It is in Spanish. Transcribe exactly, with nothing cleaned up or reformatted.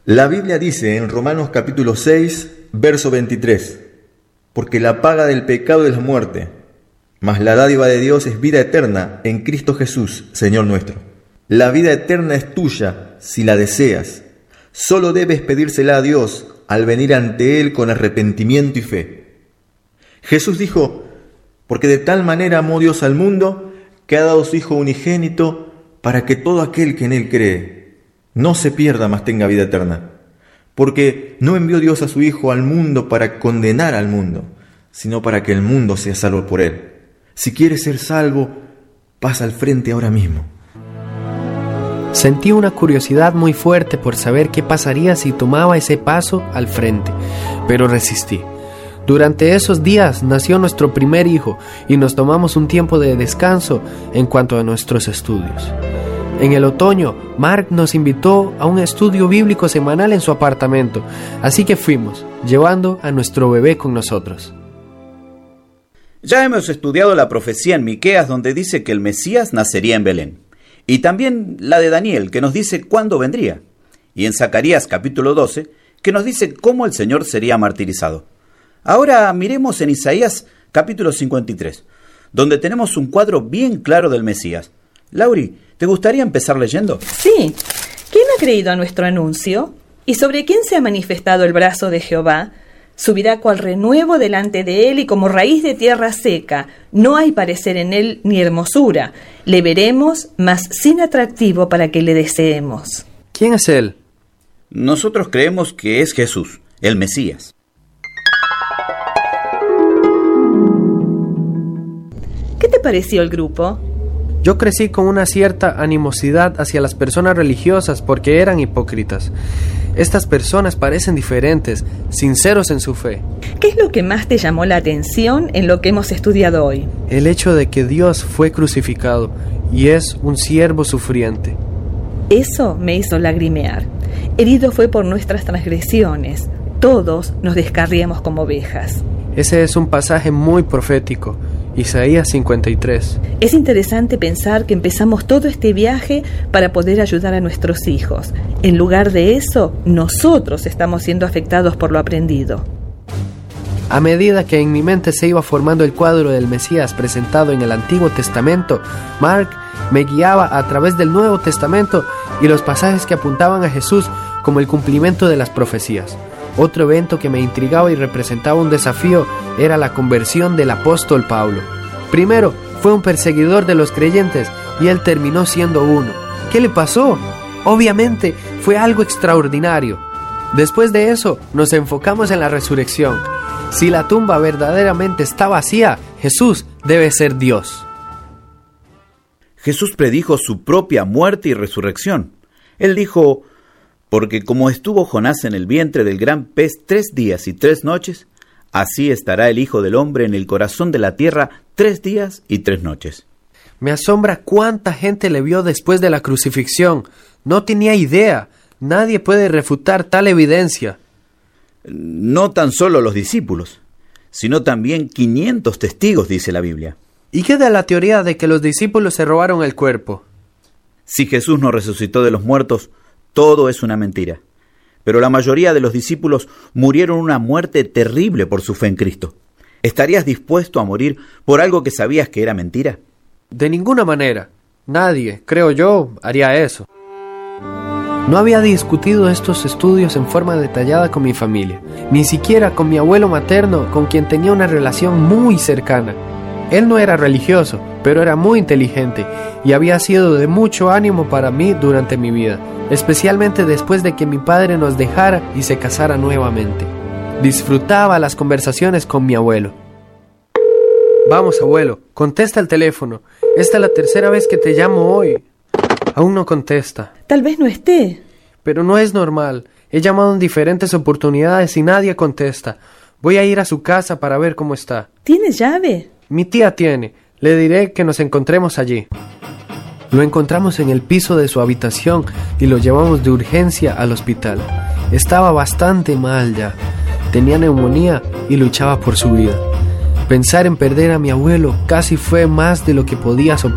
La Biblia dice en Romanos capítulo seis, verso veintitrés, porque la paga del pecado es la muerte, mas la dádiva de Dios es vida eterna en Cristo Jesús, Señor nuestro. La vida eterna es tuya si la deseas. Solo debes pedírsela a Dios al venir ante Él con arrepentimiento y fe. Jesús dijo, porque de tal manera amó Dios al mundo, que ha dado su Hijo unigénito, para que todo aquel que en Él cree no se pierda, mas tenga vida eterna. Porque no envió Dios a su Hijo al mundo para condenar al mundo, sino para que el mundo sea salvo por Él. Si quieres ser salvo, pasa al frente ahora mismo. Sentí una curiosidad muy fuerte por saber qué pasaría si tomaba ese paso al frente, pero resistí. Durante esos días nació nuestro primer hijo y nos tomamos un tiempo de descanso en cuanto a nuestros estudios. En el otoño, Mark nos invitó a un estudio bíblico semanal en su apartamento, así que fuimos, llevando a nuestro bebé con nosotros. Ya hemos estudiado la profecía en Miqueas, donde dice que el Mesías nacería en Belén, y también la de Daniel, que nos dice cuándo vendría, y en Zacarías capítulo doce, que nos dice cómo el Señor sería martirizado. Ahora miremos en Isaías capítulo cincuenta y tres, donde tenemos un cuadro bien claro del Mesías. Lauri, ¿te gustaría empezar leyendo? Sí. ¿Quién ha creído a nuestro anuncio? ¿Y sobre quién se ha manifestado el brazo de Jehová? Subirá cual renuevo delante de él y como raíz de tierra seca. No hay parecer en él ni hermosura. Le veremos, mas sin atractivo para que le deseemos. ¿Quién es él? Nosotros creemos que es Jesús, el Mesías. ¿Qué te pareció el grupo? Yo crecí con una cierta animosidad hacia las personas religiosas porque eran hipócritas. Estas personas parecen diferentes, sinceros en su fe. ¿Qué es lo que más te llamó la atención en lo que hemos estudiado hoy? El hecho de que Dios fue crucificado y es un siervo sufriente. Eso me hizo lagrimear. Herido fue por nuestras transgresiones. Todos nos descarriamos como ovejas. Ese es un pasaje muy profético. Isaías cincuenta y tres. Es interesante pensar que empezamos todo este viaje para poder ayudar a nuestros hijos. En lugar de eso, nosotros estamos siendo afectados por lo aprendido. A medida que en mi mente se iba formando el cuadro del Mesías presentado en el Antiguo Testamento, Mark me guiaba a través del Nuevo Testamento y los pasajes que apuntaban a Jesús como el cumplimiento de las profecías. Otro evento que me intrigaba y representaba un desafío era la conversión del apóstol Pablo. Primero, fue un perseguidor de los creyentes y él terminó siendo uno. ¿Qué le pasó? Obviamente, fue algo extraordinario. Después de eso, nos enfocamos en la resurrección. Si la tumba verdaderamente está vacía, Jesús debe ser Dios. Jesús predijo su propia muerte y resurrección. Él dijo: porque como estuvo Jonás en el vientre del gran pez tres días y tres noches, así estará el Hijo del Hombre en el corazón de la tierra tres días y tres noches. Me asombra cuánta gente le vio después de la crucifixión. No tenía idea. Nadie puede refutar tal evidencia. No tan solo los discípulos, sino también quinientos testigos, dice la Biblia. ¿Y qué de la teoría de que los discípulos se robaron el cuerpo? Si Jesús no resucitó de los muertos, todo es una mentira. Pero la mayoría de los discípulos murieron una muerte terrible por su fe en Cristo. ¿Estarías dispuesto a morir por algo que sabías que era mentira? De ninguna manera. Nadie, creo yo, haría eso. No había discutido estos estudios en forma detallada con mi familia, ni siquiera con mi abuelo materno, con quien tenía una relación muy cercana. Él no era religioso, pero era muy inteligente y había sido de mucho ánimo para mí durante mi vida, especialmente después de que mi padre nos dejara y se casara nuevamente. Disfrutaba las conversaciones con mi abuelo. Vamos, abuelo, contesta el teléfono. Esta es la tercera vez que te llamo hoy. Aún no contesta. Tal vez no esté. Pero no es normal. He llamado en diferentes oportunidades y nadie contesta. Voy a ir a su casa para ver cómo está. ¿Tienes llave? Mi tía tiene. Le diré que nos encontremos allí. Lo encontramos en el piso de su habitación y lo llevamos de urgencia al hospital. Estaba bastante mal ya. Tenía neumonía y luchaba por su vida. Pensar en perder a mi abuelo casi fue más de lo que podía soportar.